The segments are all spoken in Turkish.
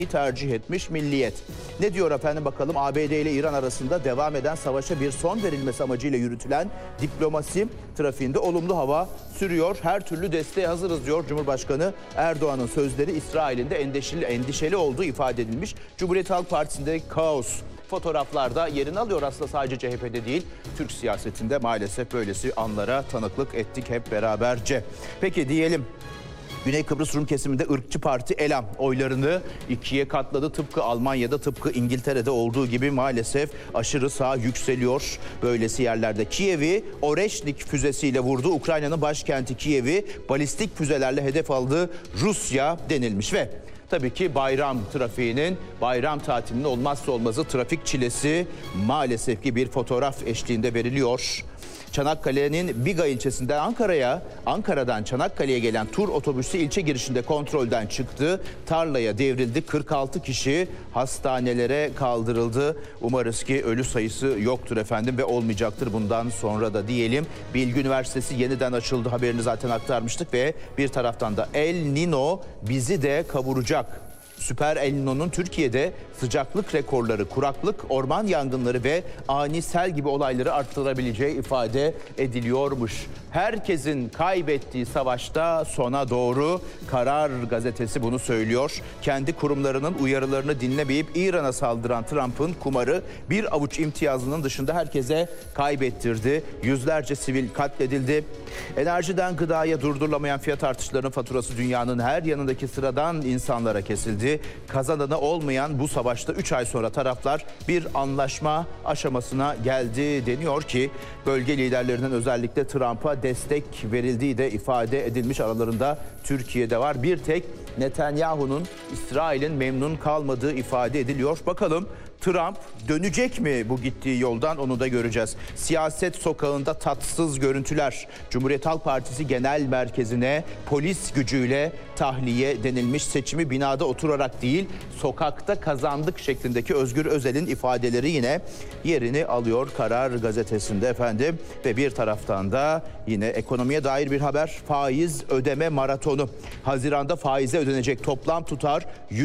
tercih etmiş Milliyet. Ne diyor efendim bakalım? ABD ile İran arasında devam eden savaşa bir son verilmesi amacıyla yürütülen diplomasi trafiğinde olumlu hava sürüyor. Her türlü desteğe hazırız diyor Cumhurbaşkanı Erdoğan'ın sözleri. İsrail'in de endişeli olduğu ifade edilmiş. Cumhuriyet Halk Partisi'nde kaos fotoğraflarda yerini alıyor, aslında sadece CHP'de değil, Türk siyasetinde maalesef böylesi anlara tanıklık ettik hep beraberce. Peki diyelim, Güney Kıbrıs Rum kesiminde ırkçı parti ELAM oylarını ikiye katladı. Tıpkı Almanya'da, tıpkı İngiltere'de olduğu gibi maalesef aşırı sağ yükseliyor böylesi yerlerde. Kiev'i Oreşnik füzesiyle vurdu. Ukrayna'nın başkenti Kiev'i balistik füzelerle hedef aldı Rusya denilmiş ve tabii ki bayram trafiğinin, bayram tatilinin olmazsa olmazı trafik çilesi maalesef ki bir fotoğraf eşliğinde veriliyor. Çanakkale'nin Biga ilçesinden Ankara'dan Çanakkale'ye gelen tur otobüsü ilçe girişinde kontrolden çıktı. Tarlaya devrildi. 46 kişi hastanelere kaldırıldı. Umarız ki ölü sayısı yoktur efendim ve olmayacaktır bundan sonra da diyelim. Bilgi Üniversitesi yeniden açıldı. Haberini zaten aktarmıştık ve bir taraftan da El Nino bizi de kavuracak. Süper El Nino'nun Türkiye'de sıcaklık rekorları, kuraklık, orman yangınları ve ani sel gibi olayları arttırabileceği ifade ediliyormuş. Herkesin kaybettiği savaşta sona doğru, Karar gazetesi bunu söylüyor. Kendi kurumlarının uyarılarını dinlemeyip İran'a saldıran Trump'ın kumarı bir avuç imtiyazının dışında herkese kaybettirdi. Yüzlerce sivil katledildi. Enerjiden gıdaya durdurulamayan fiyat artışlarının faturası dünyanın her yanındaki sıradan insanlara kesildi. Kazananı olmayan bu savaşta 3 ay sonra taraflar bir anlaşma aşamasına geldi. Deniyor ki bölge liderlerinden özellikle Trump'a destek verildiği de ifade edilmiş, aralarında Türkiye'de var. Bir tek Netanyahu'nun İsrail'in memnun kalmadığı ifade ediliyor. Bakalım Trump dönecek mi bu gittiği yoldan, onu da göreceğiz. Siyaset sokağında tatsız görüntüler. Cumhuriyet Halk Partisi Genel Merkezi'ne polis gücüyle tahliye denilmiş. Seçimi binada oturarak değil, sokakta kazandık şeklindeki Özgür Özel'in ifadeleri yine yerini alıyor Karar gazetesinde efendim. Ve bir taraftan da yine ekonomiye dair bir haber. Faiz ödeme maratonu. Haziranda faize ödenecek toplam tutar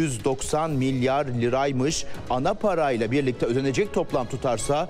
190 milyar liraymış. Ana parayla birlikte ödenecek toplam tutarsa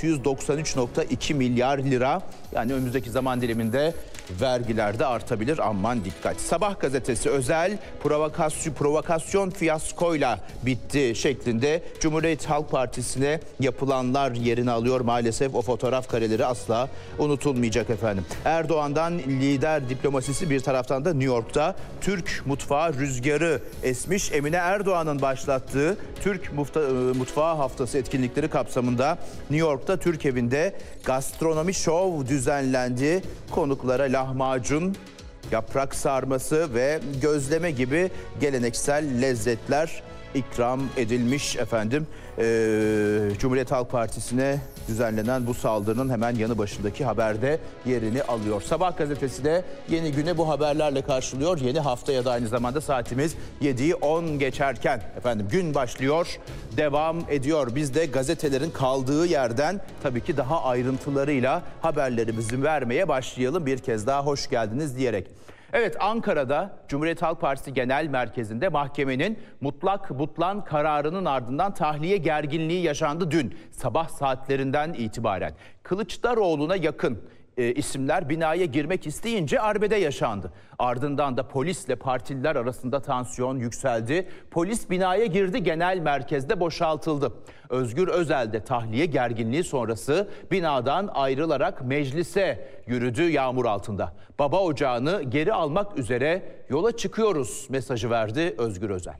693,2 milyar lira. Yani önümüzdeki zaman diliminde vergiler de artabilir, aman dikkat. Sabah gazetesi özel provokasyon fiyaskoyla bitti şeklinde Cumhuriyet Halk Partisi'ne yapılanlar yerini alıyor. Maalesef o fotoğraf kareleri asla unutulmayacak efendim. Erdoğan'dan lider diplomasisi, bir taraftan da New York'ta Türk mutfağı rüzgarı esmiş. Emine Erdoğan'ın başlattığı Türk Mutfağı Haftası etkinlikleri kapsamında New York'ta Türk Evi'nde gastronomi şov düzenlendi. Konuklara lahmacun, yaprak sarması ve gözleme gibi geleneksel lezzetler ikram edilmiş efendim. Cumhuriyet Halk Partisi'ne düzenlenen bu saldırının hemen yanı başındaki haberde yerini alıyor. Sabah gazetesi de yeni güne bu haberlerle karşılıyor. Yeni haftaya da aynı zamanda saatimiz 7'yi 10 geçerken efendim gün başlıyor, devam ediyor. Biz de gazetelerin kaldığı yerden tabii ki daha ayrıntılarıyla haberlerimizi vermeye başlayalım. Bir kez daha hoş geldiniz diyerek. Evet, Ankara'da Cumhuriyet Halk Partisi Genel Merkezi'nde mahkemenin mutlak butlan kararının ardından tahliye gerginliği yaşandı dün sabah saatlerinden itibaren. Kılıçdaroğlu'na yakın isimler binaya girmek isteyince arbede yaşandı. Ardından da polisle partililer arasında tansiyon yükseldi. Polis binaya girdi, genel merkezde boşaltıldı. Özgür Özel de tahliye gerginliği sonrası binadan ayrılarak meclise yürüdü yağmur altında. Baba ocağını geri almak üzere yola çıkıyoruz mesajı verdi Özgür Özel.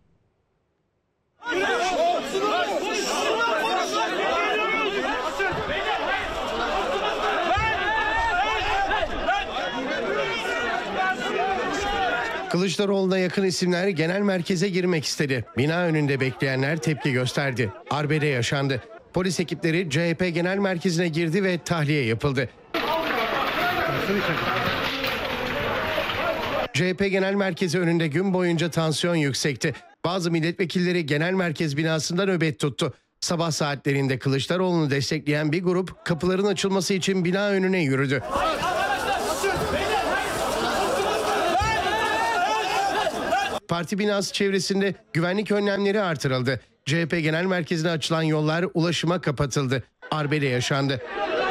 Kılıçdaroğlu'na yakın isimler genel merkeze girmek istedi. Bina önünde bekleyenler tepki gösterdi. Arbede yaşandı. Polis ekipleri CHP Genel Merkezi'ne girdi ve tahliye yapıldı. CHP Genel Merkezi önünde gün boyunca tansiyon yüksekti. Bazı milletvekilleri Genel Merkez binasında nöbet tuttu. Sabah saatlerinde Kılıçdaroğlu'nu destekleyen bir grup kapıların açılması için bina önüne yürüdü. Parti binası çevresinde güvenlik önlemleri artırıldı. CHP Genel Merkezi'ne açılan yollar ulaşıma kapatıldı. Arbede yaşandı.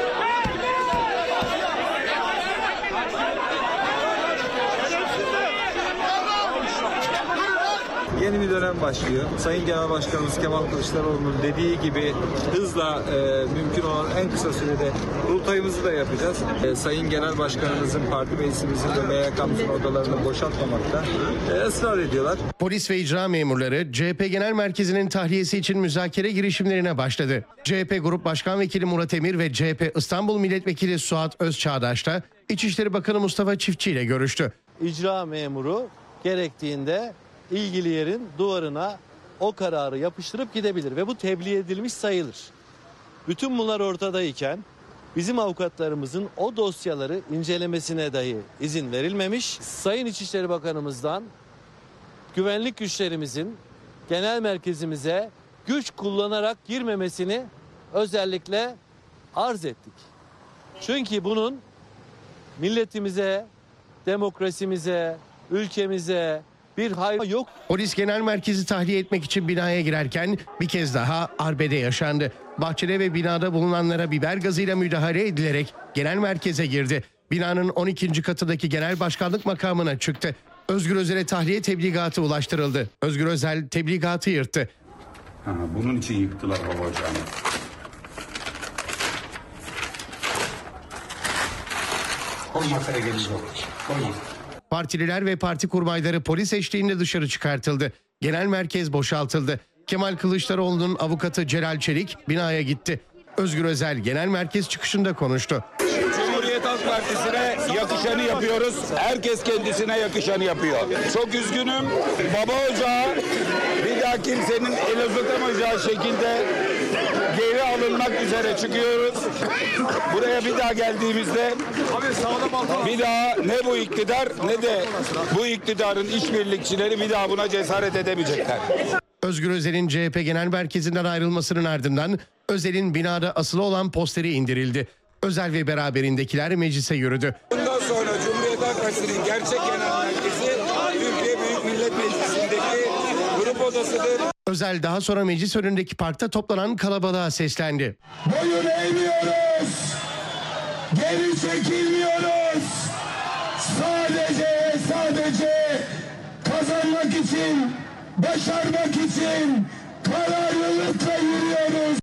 Yeni bir dönem başlıyor. Sayın Genel Başkanımız Kemal Kılıçdaroğlu'nun dediği gibi hızla mümkün olan en kısa sürede kurultayımızı da yapacağız. Sayın Genel Başkanımızın, parti meclisimizin ve MYK'mızın odalarını boşaltmamakta ısrar ediyorlar. Polis ve icra memurları CHP Genel Merkezi'nin tahliyesi için müzakere girişimlerine başladı. CHP Grup Başkan Vekili Murat Emir ve CHP İstanbul Milletvekili Suat Özçağdaş da İçişleri Bakanı Mustafa Çiftçi ile görüştü. İcra memuru gerektiğinde ilgili yerin duvarına o kararı yapıştırıp gidebilir ve bu tebliğ edilmiş sayılır. Bütün bunlar ortadayken bizim avukatlarımızın o dosyaları incelemesine dahi izin verilmemiş. Sayın İçişleri Bakanımızdan güvenlik güçlerimizin genel merkezimize güç kullanarak girmemesini özellikle arz ettik. Çünkü bunun milletimize, demokrasimize, ülkemize bir hayır yok. Polis Genel Merkezi tahliye etmek için binaya girerken bir kez daha arbede yaşandı. Bahçede ve binada bulunanlara biber gazıyla müdahale edilerek genel merkeze girdi. Binanın 12. katındaki genel başkanlık makamına çıktı. Özgür Özel'e tahliye tebligatı ulaştırıldı. Özgür Özel tebligatı yırttı. Bunun için yıktılar hava ocağını. Koy masaya gelince olur. Koyma. Partililer ve parti kurmayları polis eşliğinde dışarı çıkartıldı. Genel merkez boşaltıldı. Kemal Kılıçdaroğlu'nun avukatı Celal Çelik binaya gitti. Özgür Özel genel merkez çıkışında konuştu. Cumhuriyet Halk Partisi'ne yakışanı yapıyoruz. Herkes kendisine yakışanı yapıyor. Çok üzgünüm. Baba ocağı bir daha kimsenin el uzatamayacağı şekilde geri alınmak üzere çıkıyoruz. Buraya bir daha geldiğimizde bir daha ne bu iktidar ne de bu iktidarın işbirlikçileri bir daha buna cesaret edemeyecekler. Özgür Özel'in CHP Genel Merkezi'nden ayrılmasının ardından Özel'in binada asılı olan posteri indirildi. Özel ve beraberindekiler meclise yürüdü. Bundan sonra Cumhuriyet Halk Partisi'nin gerçek genel merkezi Türkiye Büyük Millet Meclisi'ndeki grup odasıdır. Özel daha sonra meclis önündeki parkta toplanan kalabalığa seslendi. Boyun eğmiyoruz, geri çekilmiyoruz. Sadece kazanmak için, başarmak için kararlılıkla yürüyoruz.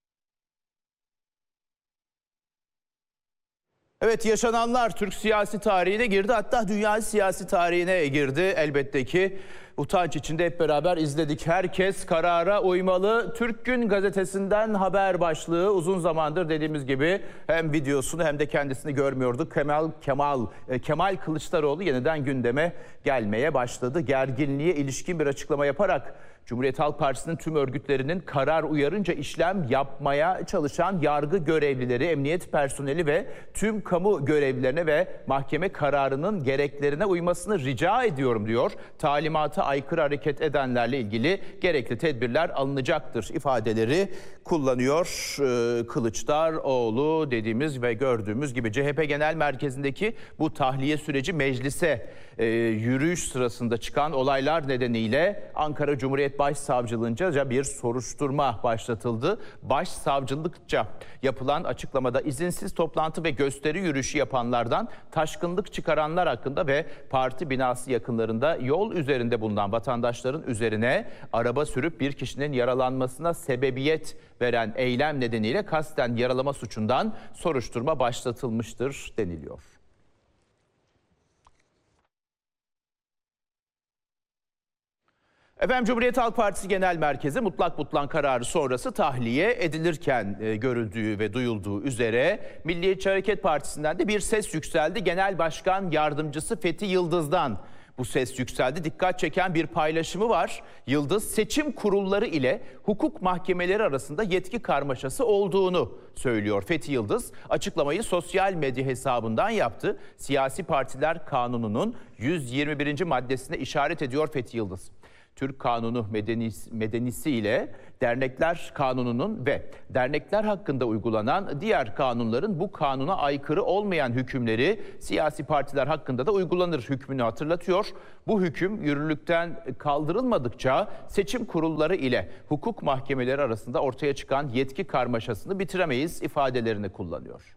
Evet, yaşananlar Türk siyasi tarihine girdi, hatta dünya siyasi tarihine girdi. Elbette ki utanç içinde hep beraber izledik. Herkes karara uymalı. Türk Gün gazetesinden haber başlığı, uzun zamandır dediğimiz gibi hem videosunu hem de kendisini görmüyorduk. Kemal Kılıçdaroğlu yeniden gündeme gelmeye başladı. Gerginliğe ilişkin bir açıklama yaparak Cumhuriyet Halk Partisi'nin tüm örgütlerinin karar uyarınca işlem yapmaya çalışan yargı görevlileri, emniyet personeli ve tüm kamu görevlilerine ve mahkeme kararının gereklerine uymasını rica ediyorum diyor. Talimata aykırı hareket edenlerle ilgili gerekli tedbirler alınacaktır ifadeleri kullanıyor Kılıçdaroğlu dediğimiz ve gördüğümüz gibi. CHP Genel Merkezi'ndeki bu tahliye süreci meclise yürüyüş sırasında çıkan olaylar nedeniyle Ankara Cumhuriyet Başsavcılığınca bir soruşturma başlatıldı. Başsavcılıkça yapılan açıklamada izinsiz toplantı ve gösteri yürüyüşü yapanlardan taşkınlık çıkaranlar hakkında ve parti binası yakınlarında yol üzerinde bulunan vatandaşların üzerine araba sürüp bir kişinin yaralanmasına sebebiyet veren eylem nedeniyle kasten yaralama suçundan soruşturma başlatılmıştır deniliyor. Efendim, Cumhuriyet Halk Partisi Genel Merkezi mutlak butlan kararı sonrası tahliye edilirken görüldüğü ve duyulduğu üzere Milliyetçi Hareket Partisi'nden de bir ses yükseldi. Genel Başkan Yardımcısı Fethi Yıldız'dan bu ses yükseldi. Dikkat çeken bir paylaşımı var. Yıldız, seçim kurulları ile hukuk mahkemeleri arasında yetki karmaşası olduğunu söylüyor. Fethi Yıldız açıklamayı sosyal medya hesabından yaptı. Siyasi Partiler Kanunu'nun 121. maddesine işaret ediyor Fethi Yıldız. Türk Kanunu Medenisi ile Dernekler Kanunu'nun ve dernekler hakkında uygulanan diğer kanunların bu kanuna aykırı olmayan hükümleri siyasi partiler hakkında da uygulanır hükmünü hatırlatıyor. Bu hüküm yürürlükten kaldırılmadıkça seçim kurulları ile hukuk mahkemeleri arasında ortaya çıkan yetki karmaşasını bitiremeyiz ifadelerini kullanıyor.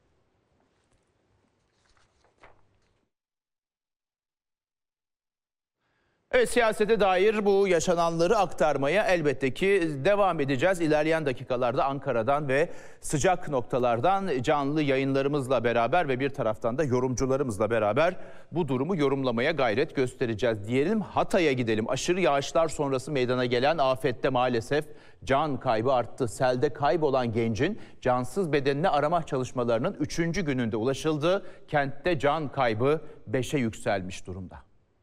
Evet, siyasete dair bu yaşananları aktarmaya elbette ki devam edeceğiz. İlerleyen dakikalarda Ankara'dan ve sıcak noktalardan canlı yayınlarımızla beraber ve bir taraftan da yorumcularımızla beraber bu durumu yorumlamaya gayret göstereceğiz. Diyelim Hatay'a gidelim. Aşırı yağışlar sonrası meydana gelen afette maalesef can kaybı arttı. Selde kaybolan gencin cansız bedenini arama çalışmalarının 3. gününde ulaşıldı. Kentte can kaybı 5'e yükselmiş durumda.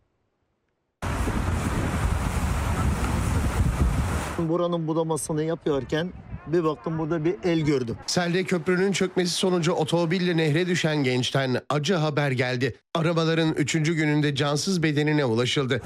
Buranın budamasını yapıyorken bir baktım burada bir el gördüm. Selde köprünün çökmesi sonucu otomobille nehre düşen gençten acı haber geldi. Aramaların 3. gününde cansız bedenine ulaşıldı.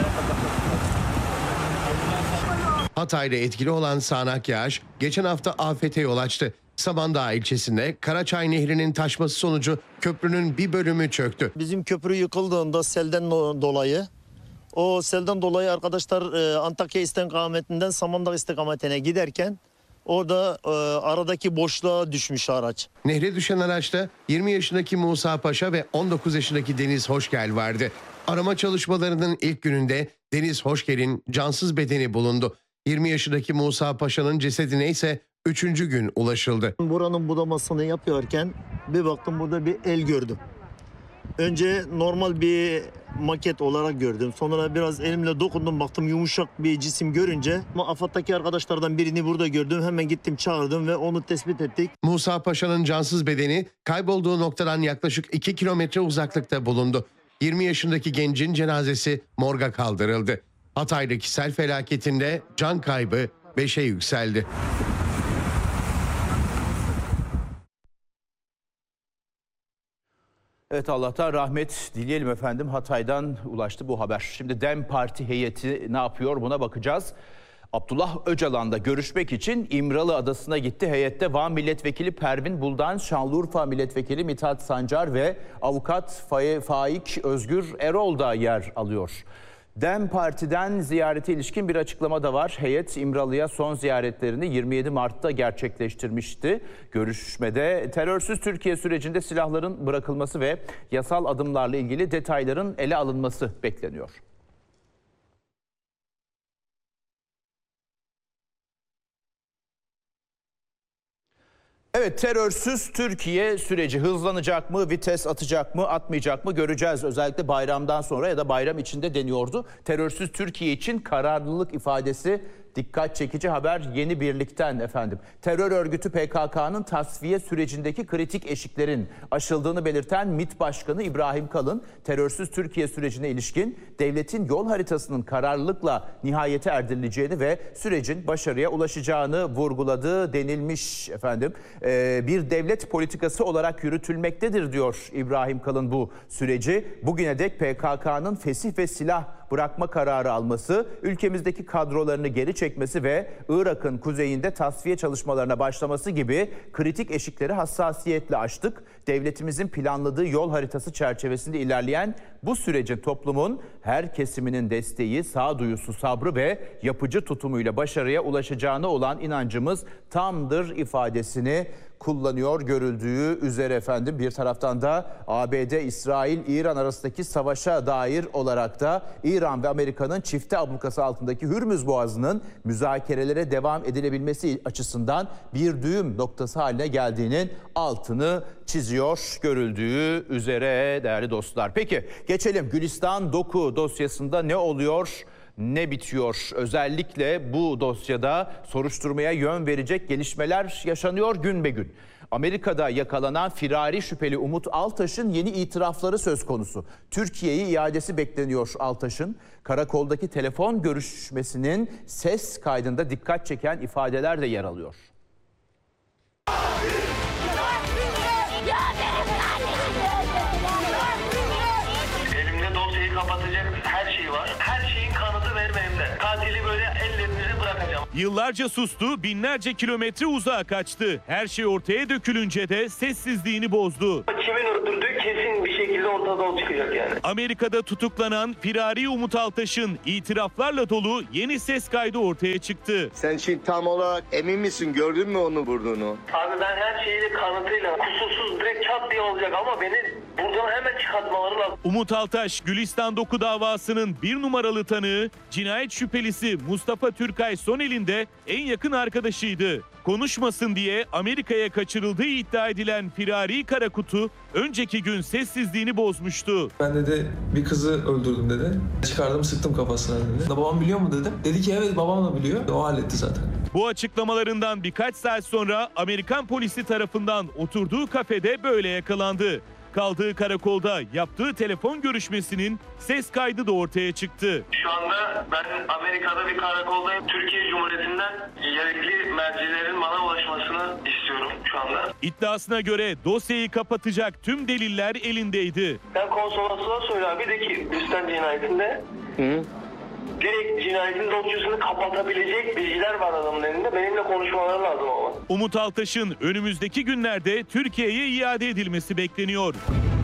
Hatay'da etkili olan sağanak yağış geçen hafta afete yol açtı. Samandağ ilçesinde Karaçay Nehri'nin taşması sonucu köprünün bir bölümü çöktü. Bizim köprü yıkıldığında selden dolayı o selden dolayı arkadaşlar Antakya istikametinden Samandağ istikametine giderken orada aradaki boşluğa düşmüş araç. Nehre düşen araçta 20 yaşındaki Musa Paşa ve 19 yaşındaki Deniz Hoşgel vardı. Arama çalışmalarının ilk gününde Deniz Hoşgel'in cansız bedeni bulundu. 20 yaşındaki Musa Paşa'nın cesedine ise 3. gün ulaşıldı. Buranın budamasını yapıyorken bir baktım burada bir el gördüm. Önce normal bir maket olarak gördüm. Sonra biraz elimle dokundum, baktım yumuşak bir cisim görünce AFAD'daki arkadaşlardan birini burada gördüm. Hemen gittim çağırdım ve onu tespit ettik. Musa Paşa'nın cansız bedeni kaybolduğu noktadan yaklaşık 2 kilometre uzaklıkta bulundu. 20 yaşındaki gencin cenazesi morga kaldırıldı. Hatay'daki sel felaketinde can kaybı 5'e yükseldi. Evet, Allah'tan rahmet dileyelim efendim. Hatay'dan ulaştı bu haber. Şimdi DEM Parti heyeti ne yapıyor, buna bakacağız. Abdullah Öcalan'da görüşmek için İmralı Adası'na gitti. Heyette Van Milletvekili Pervin Buldan, Şanlıurfa Milletvekili Mithat Sancar ve avukat Faik Özgür Erol da yer alıyor. DEM Parti'den ziyarete ilişkin bir açıklama da var. Heyet İmralı'ya son ziyaretlerini 27 Mart'ta gerçekleştirmişti. Görüşmede terörsüz Türkiye sürecinde silahların bırakılması ve yasal adımlarla ilgili detayların ele alınması bekleniyor. Evet, terörsüz Türkiye süreci hızlanacak mı, vites atacak mı, atmayacak mı göreceğiz. Özellikle bayramdan sonra ya da bayram içinde deniyordu. Terörsüz Türkiye için kararlılık ifadesi dikkat çekici haber Yeni Birlik'ten efendim. Terör örgütü PKK'nın tasfiye sürecindeki kritik eşiklerin aşıldığını belirten MİT Başkanı İbrahim Kalın, terörsüz Türkiye sürecine ilişkin devletin yol haritasının kararlılıkla nihayete erdirileceğini ve sürecin başarıya ulaşacağını vurguladı denilmiş efendim. Bir devlet politikası olarak yürütülmektedir diyor İbrahim Kalın bu süreci. Bugüne dek PKK'nın fesih ve silah bırakma kararı alması, ülkemizdeki kadrolarını geri çekmesi ve Irak'ın kuzeyinde tasfiye çalışmalarına başlaması gibi kritik eşikleri hassasiyetle aştık. Devletimizin planladığı yol haritası çerçevesinde ilerleyen bu sürecin toplumun her kesiminin desteği, sağduyusu, sabrı ve yapıcı tutumuyla başarıya ulaşacağına olan inancımız tamdır ifadesini kullanıyor görüldüğü üzere efendim. Bir taraftan da ABD, İsrail, İran arasındaki savaşa dair olarak da İran ve Amerika'nın çifte ablukası altındaki Hürmüz Boğazı'nın müzakerelere devam edilebilmesi açısından bir düğüm noktası haline geldiğinin altını çiziyor görüldüğü üzere değerli dostlar. Peki geçelim Gülistan Doku dosyasında ne oluyor? Ne bitiyor? Özellikle bu dosyada soruşturmaya yön verecek gelişmeler yaşanıyor gün be gün. Amerika'da yakalanan firari şüpheli Umut Altaş'ın yeni itirafları söz konusu. Türkiye'ye iadesi bekleniyor Altaş'ın. Karakoldaki telefon görüşmesinin ses kaydında dikkat çeken ifadeler de yer alıyor. Elimde dosyayı kapatacak her şey var. Her şeyin kanıtı benim elimde. Yıllarca sustu, binlerce kilometre uzağa kaçtı. Her şey ortaya dökülünce de sessizliğini bozdu. Kimin öldürdüğü kesin bir şekilde ortada çıkacak yani. Amerika'da tutuklanan firari Umut Altaş'ın itiraflarla dolu yeni ses kaydı ortaya çıktı. Sen şimdi tam olarak emin misin? Gördün mü onu vurduğunu? Abi ben her şeyle kanıtıyla kusursuz direkt çat diye olacak ama beni buradan hemen çıkartmaları lazım. Umut Altaş, Gülistan Doku davasının bir numaralı tanığı, cinayet şüphelisi Mustafa Türkay Sonel'in de en yakın arkadaşıydı. Konuşmasın diye Amerika'ya kaçırıldığı iddia edilen firari Karakutu önceki gün sessizliğini bozmuştu. Ben dedi bir kızı öldürdüm dedi. Çıkardım sıktım kafasına dedi. Babam biliyor mu dedim. Dedi ki evet babam da biliyor. O halletti zaten. Bu açıklamalarından birkaç saat sonra Amerikan polisi tarafından oturduğu kafede böyle yakalandı. Kaldığı karakolda yaptığı telefon görüşmesinin ses kaydı da ortaya çıktı. Şu anda ben Amerika'da bir karakoldayım. Türkiye Cumhuriyeti'nden gerekli mercilerin bana ulaşmasını istiyorum şu anda. İddiasına göre dosyayı kapatacak tüm deliller elindeydi. Ben konsolosluğa söyle abi de ki üstten cinayetinde direkt cinayetin dosyasını kapatabilecek bilgiler var adamın elinde. Benimle konuşmaları lazım ama. Umut Altaş'ın önümüzdeki günlerde Türkiye'ye iade edilmesi bekleniyor.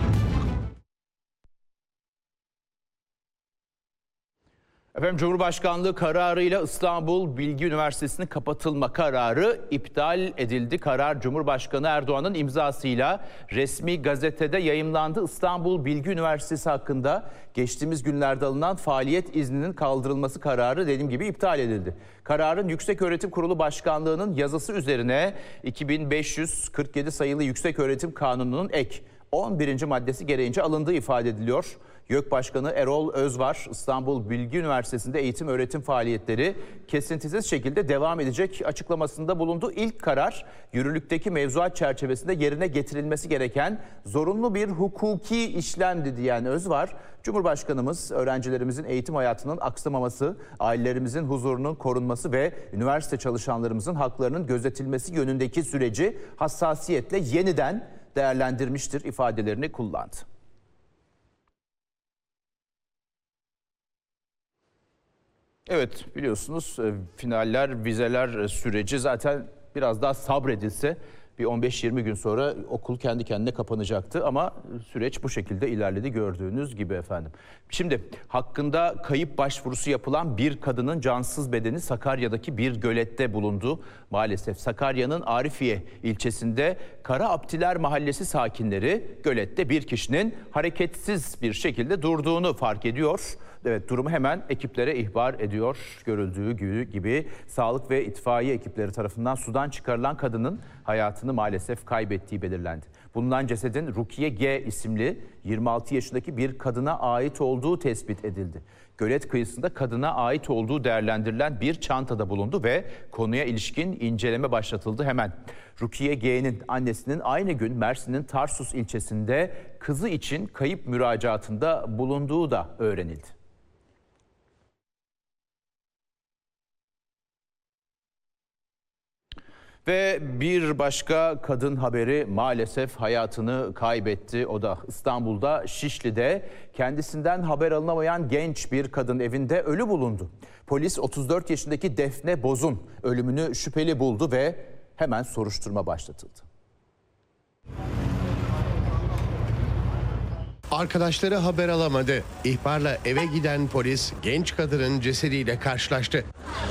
Efendim, Cumhurbaşkanlığı kararıyla İstanbul Bilgi Üniversitesi'nin kapatılma kararı iptal edildi. Karar Cumhurbaşkanı Erdoğan'ın imzasıyla resmi gazetede yayımlandı. İstanbul Bilgi Üniversitesi hakkında geçtiğimiz günlerde alınan faaliyet izninin kaldırılması kararı dediğim gibi iptal edildi. Kararın Yükseköğretim Kurulu Başkanlığı'nın yazısı üzerine 2547 sayılı Yükseköğretim Kanunu'nun ek 11. maddesi gereğince alındığı ifade ediliyor. YÖK Başkanı Erol Özvar, İstanbul Bilgi Üniversitesi'nde eğitim öğretim faaliyetleri kesintisiz şekilde devam edecek açıklamasında bulundu. İlk karar, yürürlükteki mevzuat çerçevesinde yerine getirilmesi gereken zorunlu bir hukuki işlemdi diyen Özvar, Cumhurbaşkanımız öğrencilerimizin eğitim hayatının aksamaması, ailelerimizin huzurunun korunması ve üniversite çalışanlarımızın haklarının gözetilmesi yönündeki süreci hassasiyetle yeniden değerlendirmiştir ifadelerini kullandı. Evet, biliyorsunuz finaller, vizeler süreci zaten biraz daha sabredilse bir 15-20 gün sonra okul kendi kendine kapanacaktı ama süreç bu şekilde ilerledi gördüğünüz gibi efendim. Şimdi hakkında kayıp başvurusu yapılan bir kadının cansız bedeni Sakarya'daki bir gölette bulundu. Maalesef Sakarya'nın Arifiye ilçesinde Karaaptiler Mahallesi sakinleri gölette bir kişinin hareketsiz bir şekilde durduğunu fark ediyor. Evet, durumu hemen ekiplere ihbar ediyor. Görüldüğü gibi sağlık ve itfaiye ekipleri tarafından sudan çıkarılan kadının hayatını maalesef kaybettiği belirlendi. Bulunan cesedin Rukiye G isimli 26 yaşındaki bir kadına ait olduğu tespit edildi. Gölet kıyısında kadına ait olduğu değerlendirilen bir çantada bulundu ve konuya ilişkin inceleme başlatıldı hemen. Rukiye G'nin annesinin aynı gün Mersin'in Tarsus ilçesinde kızı için kayıp müracaatında bulunduğu da öğrenildi. Ve bir başka kadın haberi maalesef hayatını kaybetti. O da İstanbul'da Şişli'de kendisinden haber alınamayan genç bir kadın evinde ölü bulundu. Polis 34 yaşındaki Defne Boz'un ölümünü şüpheli buldu ve hemen soruşturma başlatıldı. Arkadaşları haber alamadı. İhbarla eve giden polis genç kadının cesediyle karşılaştı.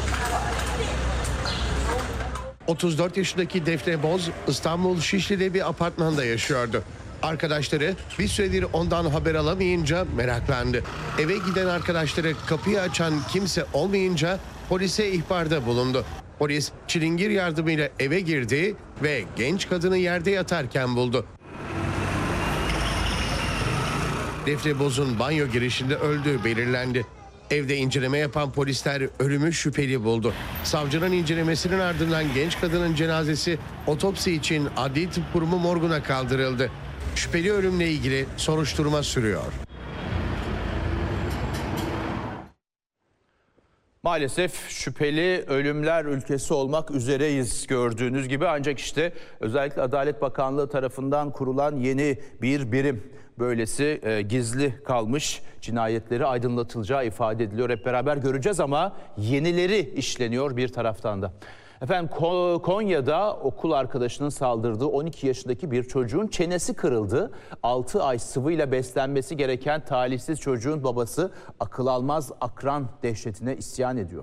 34 yaşındaki Defne Boz İstanbul Şişli'de bir apartmanda yaşıyordu. Arkadaşları bir süredir ondan haber alamayınca meraklandı. Eve giden arkadaşları kapıyı açan kimse olmayınca polise ihbarda bulundu. Polis çilingir yardımıyla eve girdi ve genç kadını yerde yatarken buldu. Defne Boz'un banyo girişinde öldüğü belirlendi. Evde inceleme yapan polisler ölümü şüpheli buldu. Savcının incelemesinin ardından genç kadının cenazesi otopsi için Adli Tıp Kurumu morguna kaldırıldı. Şüpheli ölümle ilgili soruşturma sürüyor. Maalesef şüpheli ölümler ülkesi olmak üzereyiz gördüğünüz gibi, ancak işte özellikle Adalet Bakanlığı tarafından kurulan yeni bir birim böylesi gizli kalmış cinayetleri aydınlatılacağı ifade ediliyor. Hep beraber göreceğiz ama yenileri işleniyor bir taraftan da. Efendim Konya'da okul arkadaşının saldırdığı 12 yaşındaki bir çocuğun çenesi kırıldı. 6 ay sıvıyla beslenmesi gereken talihsiz çocuğun babası akıl almaz akran dehşetine isyan ediyor.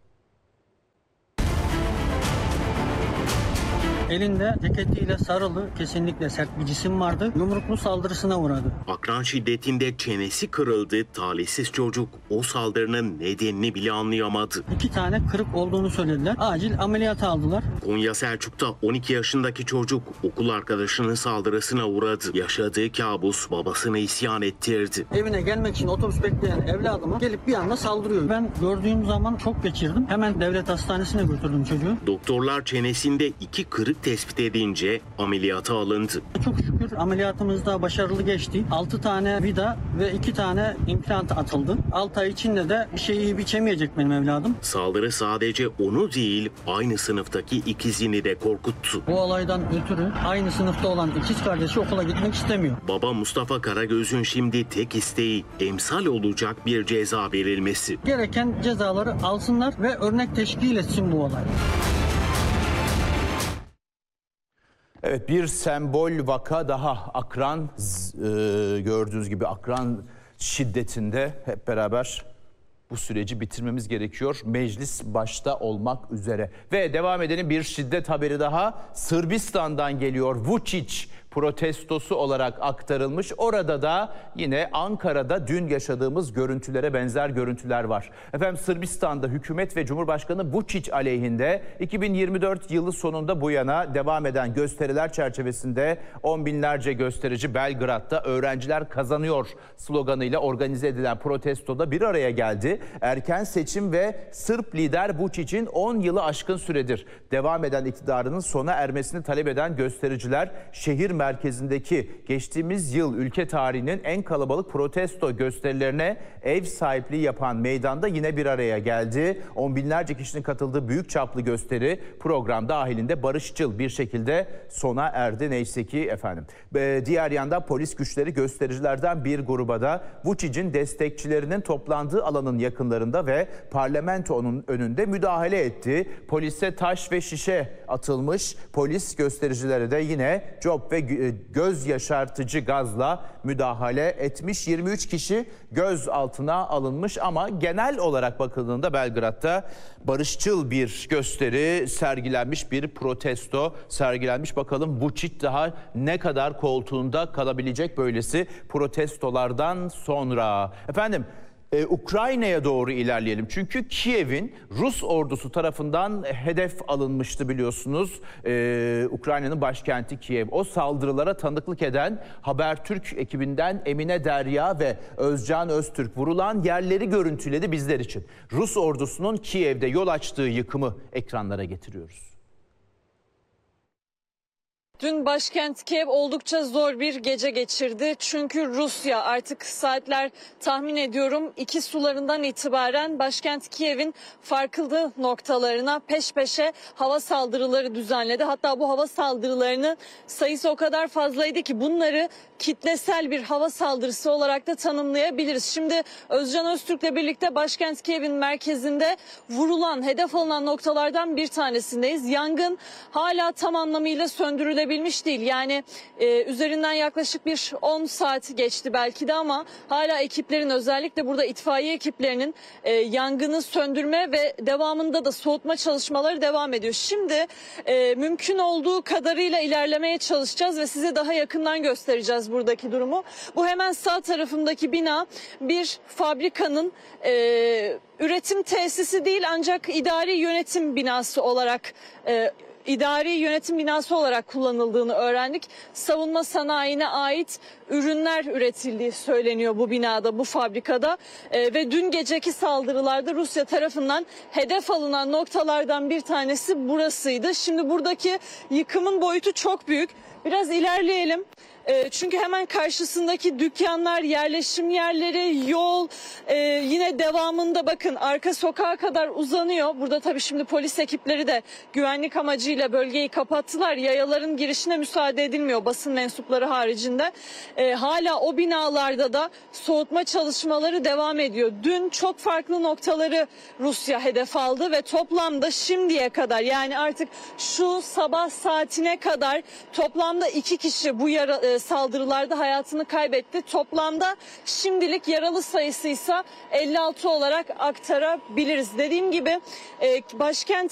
Elinde ceketiyle sarılı, kesinlikle sert bir cisim vardı. Yumruklu saldırısına uğradı. Akran şiddetinde çenesi kırıldı. Talihsiz çocuk o saldırının nedenini bile anlayamadı. 2 tane kırık olduğunu söylediler. Acil ameliyata aldılar. Konya Selçuk'ta 12 yaşındaki çocuk okul arkadaşının saldırısına uğradı. Yaşadığı kabus babasını isyan ettirdi. Evine gelmek için otobüs bekleyen evladıma gelip bir anda saldırıyor. Ben gördüğüm zaman şok geçirdim. Hemen devlet hastanesine götürdüm çocuğu. Doktorlar çenesinde 2 kırık tespit edince ameliyata alındı. Çok şükür ameliyatımızda başarılı geçti. 6 tane vida ve 2 tane implant atıldı. 6 ay içinde de bir şeyi biçemeyecek benim evladım. Saldırı sadece onu değil, aynı sınıftaki ikizini de korkuttu. Bu olaydan ötürü aynı sınıfta olan ikiz kardeşi okula gitmek istemiyor. Baba Mustafa Karagöz'ün şimdi tek isteği emsal olacak bir ceza verilmesi. Gereken cezaları alsınlar ve örnek teşkil etsin bu olay. Evet, bir sembol vaka daha akran, gördüğünüz gibi akran şiddetinde hep beraber bu süreci bitirmemiz gerekiyor. Meclis başta olmak üzere. Ve devam edelim, bir şiddet haberi daha Sırbistan'dan geliyor. Vučić protestosu olarak aktarılmış. Orada da yine Ankara'da dün yaşadığımız görüntülere benzer görüntüler var. Efendim Sırbistan'da hükümet ve Cumhurbaşkanı Vučić aleyhinde 2024 yılı sonunda bu yana devam eden gösteriler çerçevesinde on binlerce gösterici Belgrad'da öğrenciler kazanıyor sloganıyla organize edilen protestoda bir araya geldi. Erken seçim ve Sırp lider Vučić'in 10 yılı aşkın süredir devam eden iktidarının sona ermesini talep eden göstericiler şehir merkezindeki geçtiğimiz yıl ülke tarihinin en kalabalık protesto gösterilerine ev sahipliği yapan meydanda yine bir araya geldi. On binlerce kişinin katıldığı büyük çaplı gösteri program dahilinde barışçıl bir şekilde sona erdi neyse ki efendim. Diğer yandan polis güçleri göstericilerden bir gruba da Vučić'in destekçilerinin toplandığı alanın yakınlarında ve parlamentonun önünde müdahale etti. Polise taş ve şişe atılmış. Polis göstericilere de yine cop ve göz yaşartıcı gazla müdahale etmiş. 23 kişi gözaltına alınmış ama genel olarak bakıldığında Belgrad'da barışçıl bir gösteri sergilenmiş, bir protesto sergilenmiş. Bakalım Vučić daha ne kadar koltuğunda kalabilecek böylesi protestolardan sonra. Efendim Ukrayna'ya doğru ilerleyelim. Çünkü Kiev'in Rus ordusu tarafından hedef alınmıştı biliyorsunuz. Ukrayna'nın başkenti Kiev. O saldırılara tanıklık eden Habertürk ekibinden Emine Derya ve Özcan Öztürk vurulan yerleri görüntüledi bizler için. Rus ordusunun Kiev'de yol açtığı yıkımı ekranlara getiriyoruz. Dün başkent Kiev oldukça zor bir gece geçirdi. Çünkü Rusya artık saatler tahmin ediyorum 2 sularından itibaren başkent Kiev'in farklı noktalarına peş peşe hava saldırıları düzenledi. Hatta bu hava saldırılarının sayısı o kadar fazlaydı ki bunları kitlesel bir hava saldırısı olarak da tanımlayabiliriz. Şimdi Özcan Öztürk'le birlikte başkent Kiev'in merkezinde vurulan, hedef alınan noktalardan bir tanesindeyiz. Yangın hala tam anlamıyla söndürülebilmiş değil. Yani üzerinden yaklaşık bir 10 saat geçti belki de ama hala ekiplerin, özellikle burada itfaiye ekiplerinin yangını söndürme ve devamında da soğutma çalışmaları devam ediyor. Şimdi mümkün olduğu kadarıyla ilerlemeye çalışacağız ve size daha yakından göstereceğiz buradaki durumu. Bu hemen sağ tarafımdaki bina bir fabrikanın üretim tesisi değil ancak idari yönetim binası olarak kullanıldığını öğrendik. Savunma sanayine ait ürünler üretildiği söyleniyor bu binada, bu fabrikada. Ve dün geceki saldırılarda Rusya tarafından hedef alınan noktalardan bir tanesi burasıydı. Şimdi buradaki yıkımın boyutu çok büyük. Biraz ilerleyelim. Çünkü hemen karşısındaki dükkanlar, yerleşim yerleri, yol yine devamında bakın arka sokağa kadar uzanıyor. Burada tabii şimdi polis ekipleri de güvenlik amacıyla bölgeyi kapattılar. Yayaların girişine müsaade edilmiyor basın mensupları haricinde. hala o binalarda da soğutma çalışmaları devam ediyor. Dün çok farklı noktaları Rusya hedef aldı ve toplamda şimdiye kadar, yani artık şu sabah saatine kadar toplamda 2 kişi bu saldırılarda hayatını kaybetti. Toplamda şimdilik yaralı sayısı ise 56 olarak aktarabiliriz. Dediğim gibi başkent